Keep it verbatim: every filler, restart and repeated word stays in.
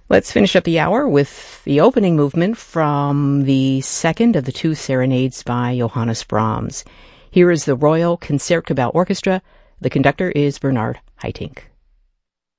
Let's finish up the hour with the opening movement from the second of the two serenades by Johannes Brahms. Here is the Royal Concertgebouw Orchestra. The conductor is Bernard Haitink.